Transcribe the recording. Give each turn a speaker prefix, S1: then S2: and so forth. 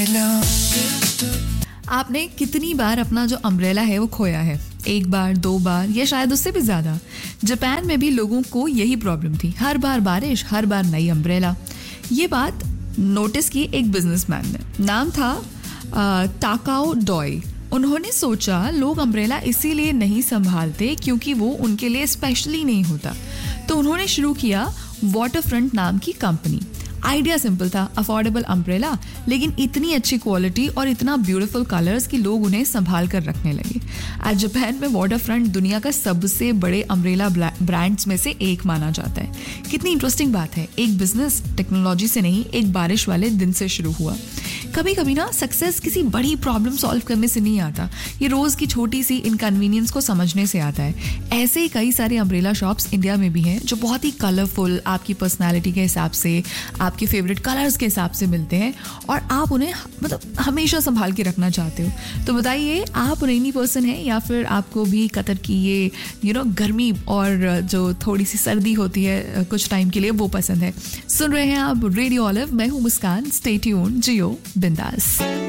S1: आपने कितनी बार अपना जो अम्ब्रेला है वो खोया है? एक बार, 2 बार या शायद उससे भी ज्यादा। जापान में भी लोगों को यही प्रॉब्लम थी, हर बार बारिश, हर बार नई अम्ब्रेला। ये बात नोटिस की एक बिजनेसमैन ने, नाम था टाकाओ डॉय। उन्होंने सोचा लोग अम्ब्रेला इसीलिए नहीं संभालते क्योंकि वो उनके लिए स्पेशली नहीं होता, तो उन्होंने शुरू किया वाटरफ्रंट नाम की कंपनी। आइडिया सिंपल था, अफोर्डेबल अम्ब्रेला, लेकिन इतनी अच्छी क्वालिटी और इतना ब्यूटीफुल कलर्स कि लोग उन्हें संभाल कर रखने लगे। आज जापान में वाटरफ्रंट दुनिया का सबसे बड़े अम्ब्रेला ब्रांड्स में से एक माना जाता है। कितनी इंटरेस्टिंग बात है, एक बिजनेस टेक्नोलॉजी से नहीं, एक बारिश वाले दिन से शुरू हुआ। कभी कभी ना सक्सेस किसी बड़ी प्रॉब्लम सॉल्व करने से नहीं आता, ये रोज की छोटी सी इनकन्वीनियंस को समझने से आता है। ऐसे ही कई सारे अम्ब्रेला शॉप्स इंडिया में भी हैं जो बहुत ही कलरफुल, आपकी पर्सनालिटी के हिसाब से, आपके फेवरेट कलर्स के हिसाब से मिलते हैं और आप उन्हें मतलब हमेशा संभाल के रखना चाहते हो। तो बताइए, आप रेनी पर्सन हैं या फिर आपको भी कतर की ये गर्मी और जो थोड़ी सी सर्दी होती है कुछ टाइम के लिए, वो पसंद है? सुन रहे हैं आप रेडियो ऑलिव, मैं हूँ मुस्कान। स्टे ट्यून्ड, जियो बिंदास।